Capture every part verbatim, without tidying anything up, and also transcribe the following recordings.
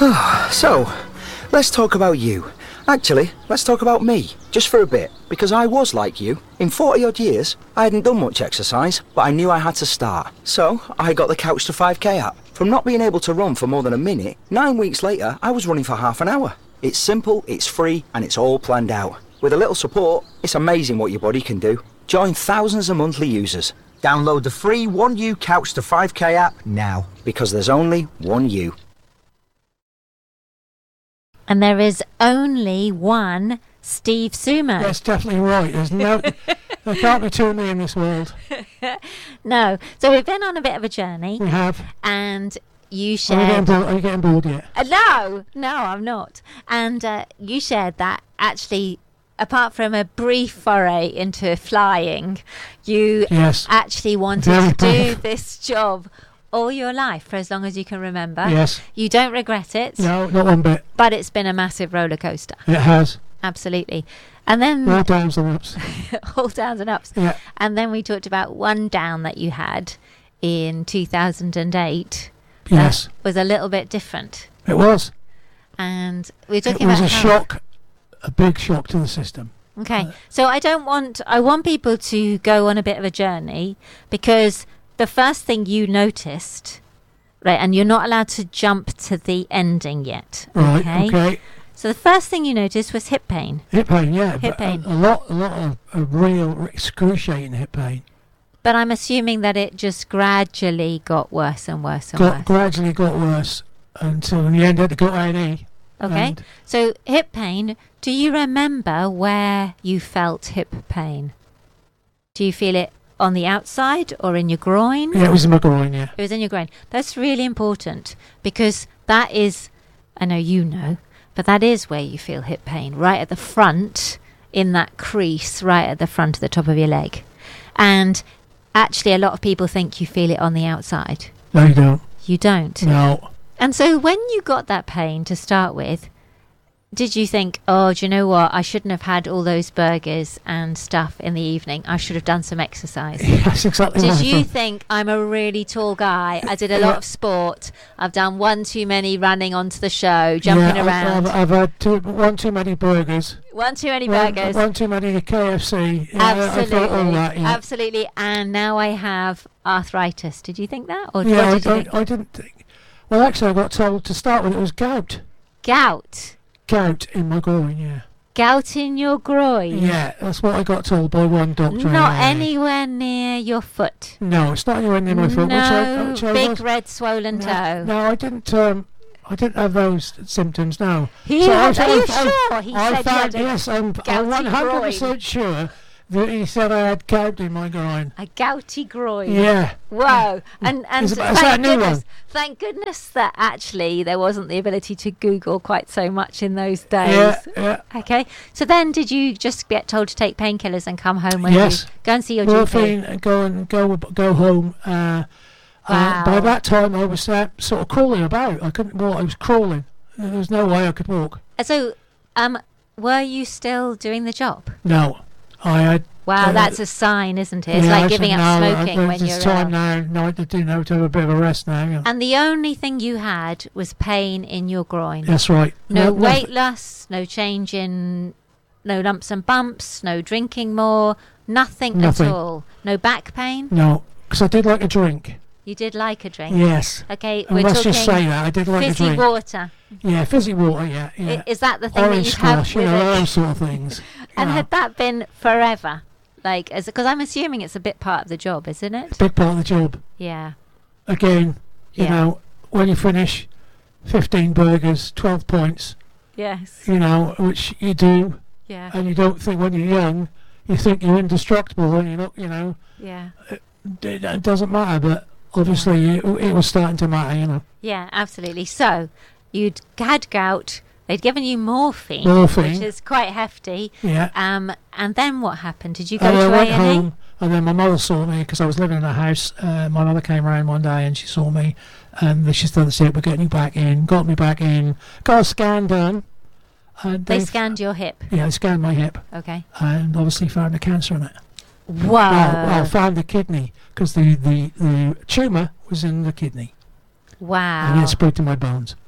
So, let's talk about you. Actually, let's talk about me, just for a bit, because I was like you. In forty odd years, I hadn't done much exercise, but I knew I had to start. So, I got the Couch to five K app. From not being able to run for more than a minute, nine weeks later, I was running for half an hour. It's simple, it's free, and it's all planned out. With a little support, it's amazing what your body can do. Join thousands of monthly users. Download the free one U Couch to five K app now, because there's only one you. And there is only one Steve Sumo. That's definitely right. There's no, there can't be two of me in this world. No. So we've been on a bit of a journey. We have. And you Are you shared... getting bored, are you getting bored yet? Uh, no, no, I'm not. And uh, you shared that actually, apart from a brief foray into flying, you Yes. actually wanted Very to do brief. this job all your life, for as long as you can remember. Yes. You don't regret it, No, not one bit. but it's been a massive roller coaster. It has. Absolutely. And then More downs than ups. all downs and ups. Yeah. And then we talked about one down that you had in two thousand eight. Yes. That was a little bit different. It was. And we were It talking was about a how- shock, a big shock to the system. Okay, so I don't want, I want people to go on a bit of a journey, because the first thing you noticed, right, and you're not allowed to jump to the ending yet. Right, Okay. okay. So the first thing you noticed was hip pain. Hip pain, yeah. Hip but pain. A, a lot, a lot of, of real excruciating hip pain. But I'm assuming that it just gradually got worse and worse and Got, worse. gradually got worse until in the end I had to go to A and E. Okay. And So hip pain, do you remember where you felt hip pain? Do you feel it on the outside or in your groin? yeah, it was in my groin, yeah. It was in your groin. That's really important, because that is, I know you know, but that is where you feel hip pain, right at the front, in that crease, right at the front of the top of your leg. And actually, a lot of people think you feel it on the outside. No, you don't. You don't. No. And so when you got that pain to start with, did you think, oh, do you know what? I shouldn't have had all those burgers and stuff in the evening. I should have done some exercise. That's exactly Did what I you thought. think, I'm a really tall guy, I did a lot of sport, I've done one too many running onto the show, jumping yeah, around, I've, I've had two, one too many burgers. one too many One, burgers. one too many K F C. Yeah, Absolutely, I thought all that, yeah. absolutely. And now I have arthritis. Did you think that? Or Yeah, I, what did you I, think? I didn't think. Well, actually, I got told to start with it was gout. Gout. Gout in my groin, yeah. Gout in your groin. Yeah, that's what I got told by one doctor. Not anyway. anywhere near your foot. No, it's not anywhere near my foot. No, which I, which I big was- red swollen no, toe. No, I didn't. Um, I didn't have those symptoms. No. He So had- I- are you I- sure he I said you found, had a yes, I'm, I'm gouty one hundred groin? percent sure that he said I had gout in my groin. A gouty groin. Yeah. Whoa. And and Is it- is thank that a new goodness, one? thank goodness that actually there wasn't the ability to Google quite so much in those days. Yeah, yeah. Okay. So then did you just get told to take painkillers and come home when Yes. you go and see your G P? Morphine, and go and go go home. Uh, Wow. uh, by that time, I was uh, sort of crawling about. I couldn't walk. I was crawling. There was no way I could walk. Uh, So um were you still doing the job? No, I had. Wow, uh, that's a sign, isn't it? It's yeah, I like said, giving up no, I- smoking when it's you're time uh, now. No, to do now to have a bit of a rest now. Yeah. And the only thing you had was pain in your groin. That's right. No No- weight loss, no change in, no lumps and bumps, no drinking more, nothing, Nothing. at all. No back pain. No, because I did like a drink. You did like a drink. Yes. Okay, And we're let's talking just say that I did like a fizzy drink. water. Yeah, fizzy water. Yeah, I- yeah. Is that the thing Orange that you'd have squash, you with know, it? those sort of things. And Yeah. had that been forever? Like, as because I'm assuming it's a bit part of the job, isn't it? Big part of the job. Yeah. Again, you Yeah. know, when you finish fifteen burgers, twelve points, Yes. you know, which you do, Yeah. and you don't think when you're young, you think you're indestructible, and you look, you know, Yeah. it, it doesn't matter, but obviously it, it was starting to matter, you know. Yeah, absolutely. So, you'd had gout. They'd given you morphine, Morphine. which is quite hefty. Yeah. Um, and then what happened? Did you go And I to went A and E? home, and then my mother saw me because I was living in a house. Uh, my mother came round one day and she saw me, and she said, "We're getting you back in." Got me back in. Got a scan done. And They they've- scanned your hip. Yeah, they scanned my hip, Okay. and obviously found a cancer in it. Whoa. Well, well, found the kidney because the, the, the tumour was in the kidney, and Wow. it spread to my bones.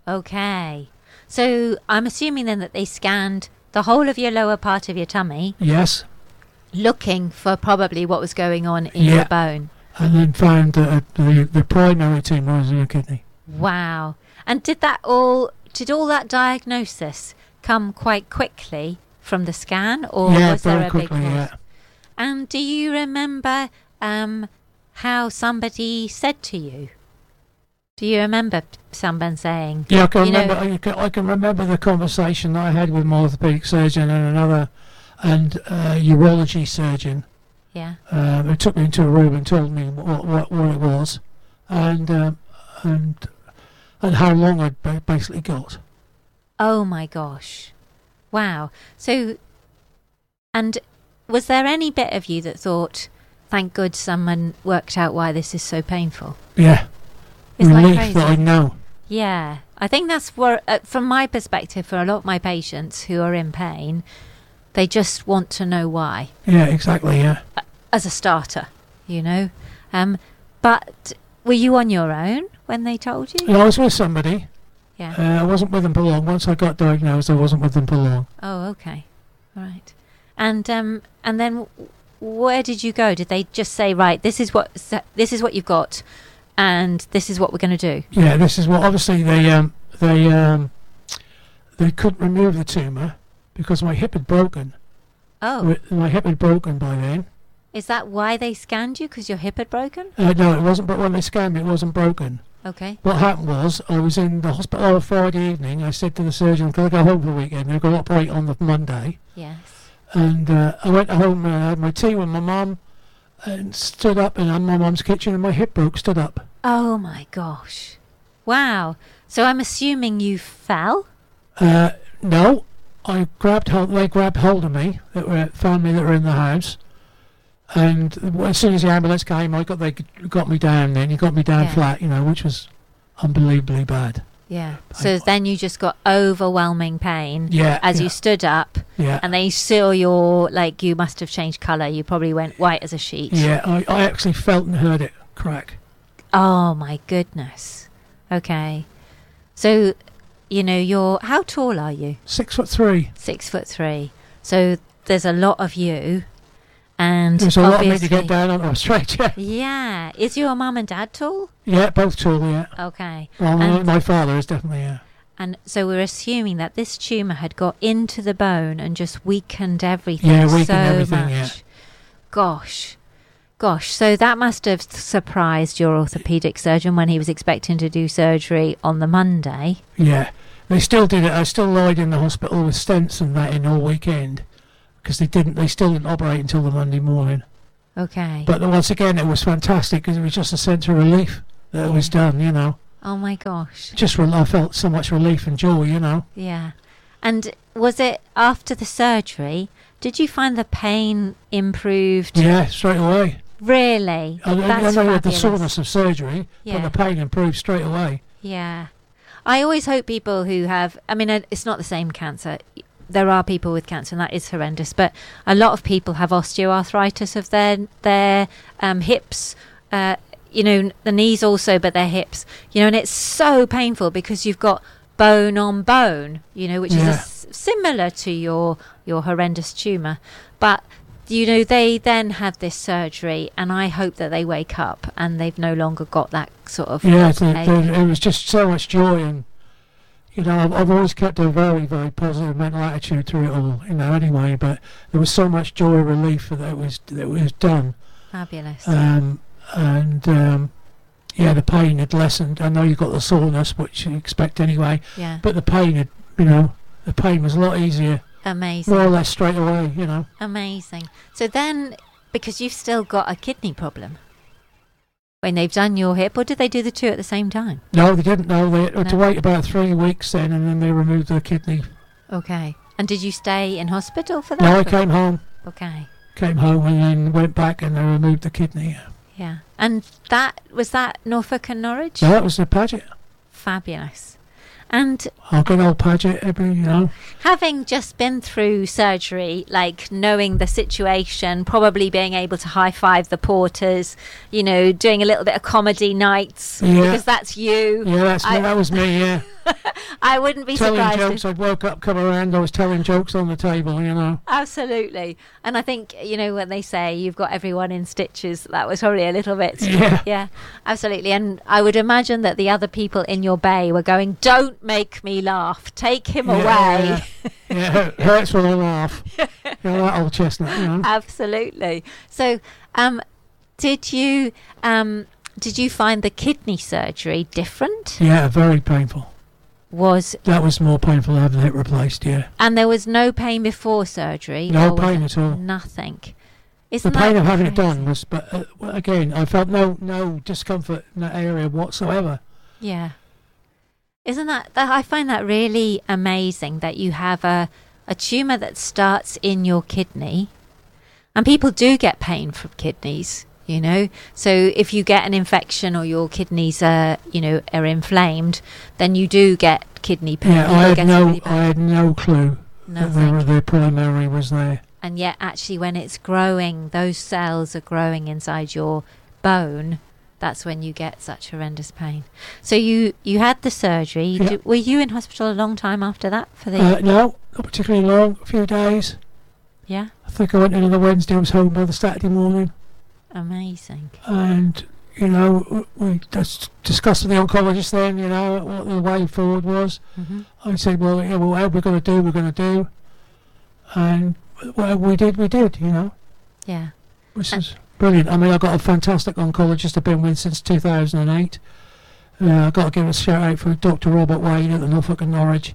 Okay. So I'm assuming then that they scanned the whole of your lower part of your tummy, Yes. looking for probably what was going on in Yeah. your bone. And then found that uh, the, the primary tumour was in your kidney. Wow. And did that all, did all that diagnosis come quite quickly from the scan, or yeah, was there very a quickly, big pause? yeah. And do you remember um, how somebody said to you? Do you remember someone saying? Yeah, I can you know- remember. I can, I can remember the conversation that I had with my orthopaedic surgeon and another and uh, urology surgeon. Yeah. Um, who took me into a room and told me what what, what it was, and um, and and how long I'd ba- basically got. Oh my gosh. Wow. So, and was there any bit of you that thought, thank God someone worked out why this is so painful? Yeah, Isn't that relief crazy? that I know. Yeah. I think that's where, uh, from my perspective, for a lot of my patients who are in pain, they just want to know why, Yeah, exactly. Yeah, as a starter, you know. Um, but were you on your own when they told you? and I was with somebody. Yeah. Uh, I wasn't with them for long. Once I got diagnosed, I wasn't with them for long. Oh, okay. All right. And um, and then where did you go? Did they just say, right, this is what this is what you've got, and this is what we're going to do? Yeah, this is what obviously they um they um they couldn't remove the tumour because my hip had broken. Oh, Wi- My hip had broken by then. is that why they scanned you? Because your hip had broken? Uh, no, it wasn't. But when they scanned me, it wasn't broken. Okay. What happened was I was in the hospital on a Friday evening. I said to the surgeon, "Can I go home for the weekend? They're going to operate on the Monday." Yes. And uh, I went home and I had my tea with my mum and stood up and I'm in my mum's kitchen and my hip broke. Stood up. Oh my gosh. Wow. So I'm assuming you fell? Uh, no, I grabbed hold. They grabbed hold of me. That were found me that were in the house. And as soon as the ambulance came, I got they got me down. Then he got me down Yeah. flat, you know, which was unbelievably bad. Yeah. So I- then you just got overwhelming pain Yeah, as yeah, you stood up, yeah, and they saw your, like, you must have changed colour. You probably went white as a sheet. yeah. I, I actually felt and heard it crack. Oh my goodness. Okay. So, you know, you're, how tall are you? Six foot three. Six foot three. So there's a lot of you, and There's a lot of me to obviously- get down on a stretcher. Yeah. Is your mum and dad tall? Yeah, both tall. Yeah. Okay. Well, my- And- my father is definitely. Yeah. And so we're assuming that this tumour had got into the bone and just weakened everything Yeah, weakened so everything, much. yeah. Gosh. Gosh. So that must have surprised your orthopaedic surgeon when he was expecting to do surgery on the Monday. Yeah. They still did it. I still lied in the hospital with stents and that in all weekend because they didn't. They still didn't operate until the Monday morning. Okay. But once again, it was fantastic because it was just a sense of relief that it was Yeah. done. You know, oh my gosh. just re- I felt so much relief and joy. You know. Yeah. And was it after the surgery? Did you find the pain improved? Yeah, straight away. Really? I, I That's know you had the fabulous. soreness of surgery, Yeah. but the pain improved straight away. Yeah. I always hope people who have, I mean, uh, it's not the same cancer. There are people with cancer, and that is horrendous. But a lot of people have osteoarthritis of their their um, hips, uh, you know, the knees also, but their hips, you know, and it's so painful because you've got bone on bone, you know, which is a Yeah. s similar to your your horrendous tumour. But you know, they then have this surgery, and I hope that they wake up and they've no longer got that sort of Yeah, it, ache. it, it was just so much joy, and you know, I've, I've always kept a very, very positive mental attitude through it all. You know, anyway, but there was so much joy, relief that it was that it was done, Fabulous. um, and um, yeah, the pain had lessened. I know you got the soreness, which you expect anyway, Yeah. but the pain had, you know, the pain was a lot easier, Amazing. more or less straight away. You know. Amazing. So then, because you've still got a kidney problem, when they've done your hip, or did they do the two at the same time? No, they didn't know. They had to No. wait about three weeks then, and then they removed the kidney. Okay. And did you stay in hospital for that? No, I or- came home, Okay. came home, and then went back, and they removed the kidney. Yeah. And that, was that Norfolk and Norwich? No, that was the Paget. Fabulous. And I'll good old Paget, every, you know. having just been through surgery, like knowing the situation, probably being able to high five the porters, you know, doing a little bit of comedy nights, Yeah. because that's you. Yeah, that's me, I- that was me, yeah. I wouldn't be telling surprised. jokes. if- I'd woke up, come around, I was telling jokes on the table, you know. Absolutely. And I think, you know, when they say you've got everyone in stitches, that was probably a little bit. Yeah. Yeah, absolutely. And I would imagine that the other people in your bay were going, don't make me laugh. Take him Yeah, away. Yeah, yeah, it hurts when I laugh. You know, that old chestnut, you know. Absolutely. So, um, did you um, did you find the kidney surgery different? Yeah, very painful. Was That was more painful than having it replaced, yeah. and there was no pain before surgery? No or was pain it at all. Nothing. The Isn't pain that of having it crazy? done was, but uh, well, again, I felt no no discomfort in that area whatsoever. Yeah. Isn't that, that I find that really amazing that you have a a tumor that starts in your kidney, and people do get pain from kidneys, you know. So if you get an infection or your kidneys are, you know, are inflamed, then you do get kidney pain. Yeah, You I will had get no, really bad- I had no clue that the, Nothing. the primary was there. And yet, actually, when it's growing, those cells are growing inside your bone. That's when you get such horrendous pain. So you you had the surgery. Yeah. Do- were you in hospital a long time after that for the? Uh, no, not particularly long, a few days. Yeah, I think I went in on the Wednesday, I was home by the Saturday morning. amazing. And, you know, w- we just discussed with the oncologist then, you know, what the way forward was. Hmm. I said, well, yeah, well, whatever we're going to do, we're going to do. And whatever we did, we did, you know. Yeah, Which And- is brilliant. I mean, I've got a fantastic oncologist I've been with since two thousand eight. Uh, I've got to give a shout out for Doctor Robert Wade at the Norfolk and Norwich,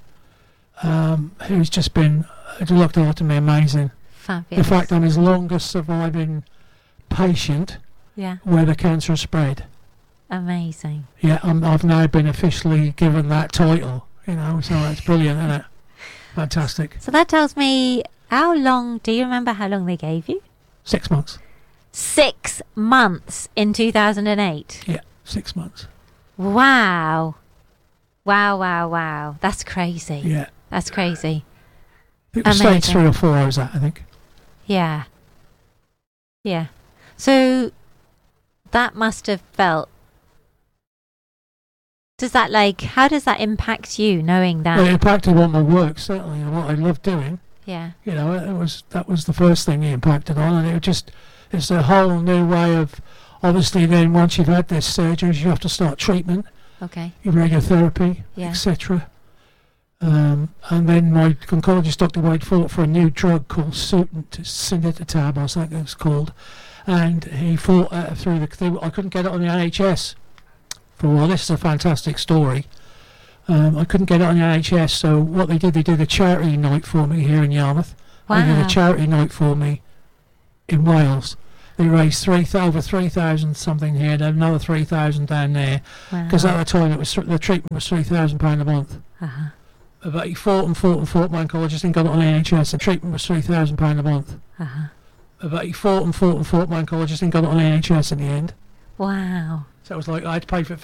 um, who's just been uh, looked after me amazing. fabulous. In fact, I'm his longest surviving patient Yeah, where the cancer has spread. amazing. Yeah, I'm, I've now been officially given that title, you know, so that's brilliant, isn't it? Fantastic. So that tells me how long. Do you remember how long they gave you? Six months. Six months in two thousand eight. Yeah, six months. Wow, wow, wow, wow. That's crazy. Yeah. That's crazy. It was Amazing. stage three or four I was at, I think. Yeah. Yeah. So that must have felt. Does that like? How does that impact you, knowing that? Well, it impacted on my work, certainly, and what I loved doing. Yeah. You know, it was that was the first thing it impacted on, and it just it's a whole new way of. Obviously, then once you've had this surgery, you have to start treatment, Okay. your radiotherapy, Yeah. et cetera. Um, and then my oncologist, Doctor Wade, fought for a new drug called Sunitinib, or something it's called, and he fought uh, through the. Through, I couldn't get it on the N H S for a while. This is a fantastic story. Um, I couldn't get it on the N H S, so what they did, they did a charity night for me here in Yarmouth. They did Wow. a charity night for me in Wales. They raised three th- over three thousand something here, then another three thousand down there. Wow. Because at the time it was th- the treatment was three thousand pound a month. Uh-huh. But he fought and fought and fought. My oncologist and got it on the N H S. The treatment was three thousand pound a month. Uh-huh. But he fought and fought and fought. My oncologist and got it on the N H S in the end. Wow. So it was like I had to pay for it